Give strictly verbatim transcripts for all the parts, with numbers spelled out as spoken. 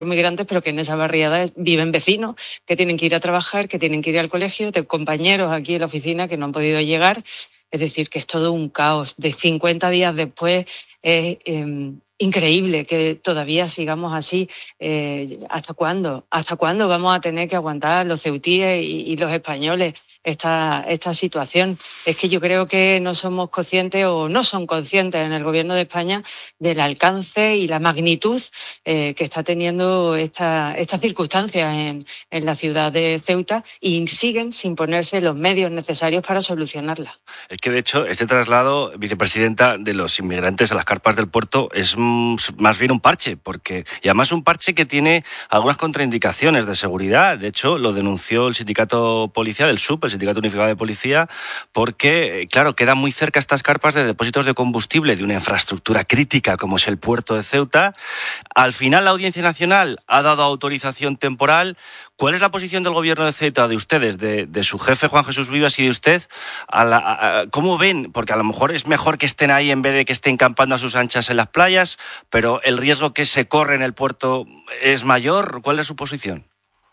migrantes, pero que en esa barriada viven vecinos que tienen que ir a trabajar, que tienen que ir al colegio, de compañeros aquí en la oficina que no han podido llegar. Es decir, que es todo un caos. De cincuenta días después es eh, increíble que todavía sigamos así. Eh, ¿Hasta cuándo? ¿Hasta cuándo vamos a tener que aguantar los ceutíes y, y los españoles esta, esta situación? Es que yo creo que no somos conscientes o no son conscientes en el Gobierno de España del alcance y la magnitud eh, que está teniendo esta, estas circunstancias en, en la ciudad de Ceuta, y siguen sin ponerse los medios necesarios para solucionarla. Es que, de hecho, este traslado, vicepresidenta, de los inmigrantes a las carpas del puerto es más bien un parche, porque y además un parche que tiene algunas contraindicaciones de seguridad. De hecho, lo denunció el sindicato policial, el S U P, el Sindicato Unificado de Policía, porque, claro, quedan muy cerca estas carpas de depósitos de combustible de una infraestructura crítica como es el puerto de Ceuta. Al final, la Audiencia Nacional ha dado autorización temporal. ¿Cuál es la posición del Gobierno de Ceuta, de ustedes, de, de su jefe Juan Jesús Vivas y de usted? A la, a, ¿Cómo ven? Porque a lo mejor es mejor que estén ahí en vez de que estén campando a sus anchas en las playas, pero el riesgo que se corre en el puerto es mayor. ¿Cuál es su posición?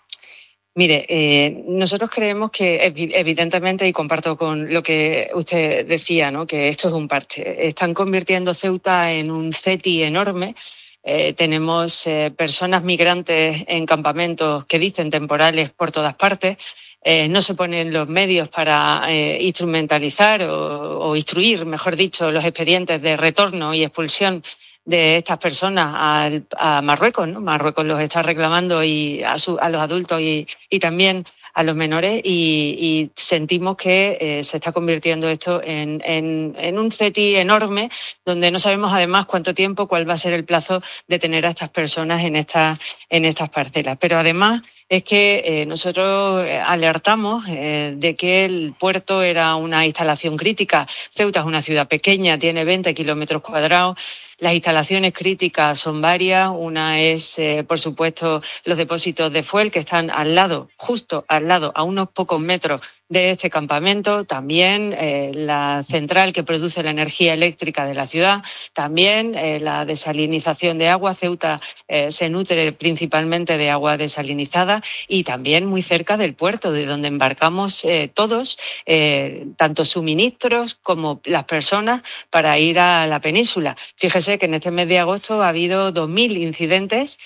Mire, eh, nosotros creemos que evidentemente, y comparto con lo que usted decía, ¿no?, que esto es un parche. Están convirtiendo Ceuta en un ceti enorme. Eh, tenemos eh, personas migrantes en campamentos que dicen temporales por todas partes. Eh, no se ponen los medios para eh, instrumentalizar o, o instruir, mejor dicho, los expedientes de retorno y expulsión de estas personas al, a Marruecos, ¿no? Marruecos los está reclamando y a, su, a los adultos y, y también a los menores, y, y sentimos que eh, se está convirtiendo esto en, en, en un ceti enorme, donde no sabemos además cuánto tiempo, cuál va a ser el plazo de tener a estas personas en, esta, en estas parcelas. Pero además es que eh, nosotros alertamos eh, de que el puerto era una instalación crítica. Ceuta es una ciudad pequeña, tiene veinte kilómetros cuadrados. Las instalaciones críticas son varias. Una es, eh, por supuesto, los depósitos de fuel que están al lado, justo al lado, a unos pocos metros de este campamento. También eh, la central que produce la energía eléctrica de la ciudad. También eh, la desalinización de agua. Ceuta eh, se nutre principalmente de agua desalinizada, y también muy cerca del puerto, de donde embarcamos eh, todos, eh, tanto suministros como las personas, para ir a la península. Fíjese que en este mes de agosto ha habido dos mil incidentes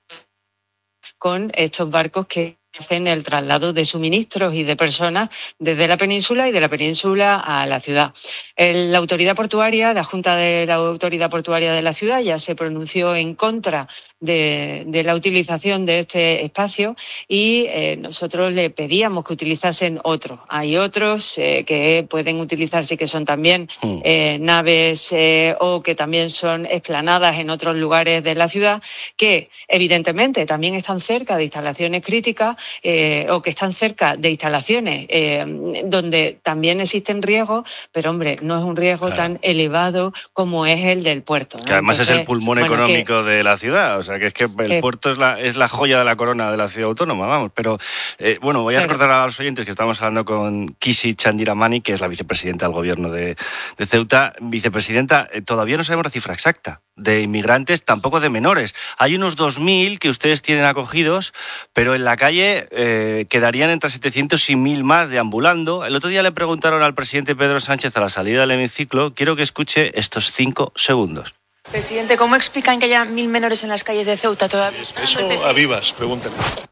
con estos barcos que hacen el traslado de suministros y de personas desde la península y de la península a la ciudad. El, la autoridad portuaria, la Junta de la Autoridad Portuaria de la ciudad, ya se pronunció en contra de, de la utilización de este espacio, y eh, nosotros le pedíamos que utilizasen otro. Hay otros eh, que pueden utilizarse y que son también eh, naves eh, o que también son explanadas en otros lugares de la ciudad, que evidentemente también están cerca de instalaciones críticas, Eh, o que están cerca de instalaciones eh, donde también existen riesgos, pero hombre, no es un riesgo claro. tan elevado como es el del puerto, ¿no? Que además Entonces, es el pulmón bueno, económico que, de la ciudad, o sea que es que el eh, puerto es la, es la joya de la corona de la ciudad autónoma, vamos. Pero eh, bueno, voy a claro. recordar a los oyentes que estamos hablando con Kisi Chandiramani, que es la vicepresidenta del gobierno de, de Ceuta. Vicepresidenta, eh, todavía no sabemos la cifra exacta de inmigrantes, tampoco de menores. Hay unos dos mil que ustedes tienen acogidos, pero en la calle eh, quedarían entre setecientos y mil más deambulando. El otro día le preguntaron al presidente Pedro Sánchez a la salida del hemiciclo. Quiero que escuche estos cinco segundos. Presidente, ¿cómo explican que haya mil menores en las calles de Ceuta todavía? Eso a Vivas, pregúntale.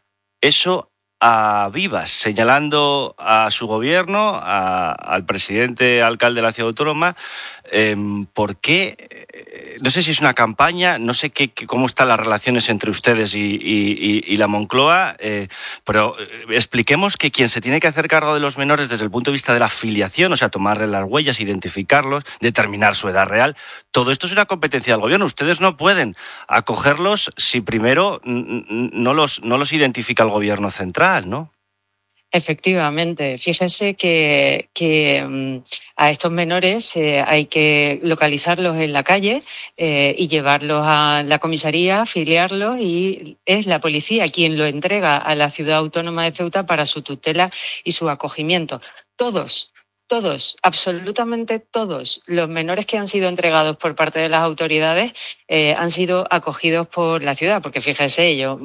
Eso a Vivas, señalando a su gobierno, a, al presidente alcalde de la ciudad autónoma. Eh, ¿Por qué? No sé si es una campaña, no sé qué, qué, cómo están las relaciones entre ustedes y, y, y la Moncloa, eh, pero expliquemos que quien se tiene que hacer cargo de los menores desde el punto de vista de la filiación, o sea, tomarle las huellas, identificarlos, determinar su edad real, todo esto es una competencia del gobierno. Ustedes no pueden acogerlos si primero no los, no los identifica el gobierno central, ¿no? Efectivamente. Fíjense que, que um, a estos menores eh, hay que localizarlos en la calle eh, y llevarlos a la comisaría, filiarlos, y es la policía quien lo entrega a la ciudad autónoma de Ceuta para su tutela y su acogimiento. Todos, todos, absolutamente todos los menores que han sido entregados por parte de las autoridades eh, han sido acogidos por la ciudad, porque fíjese, yo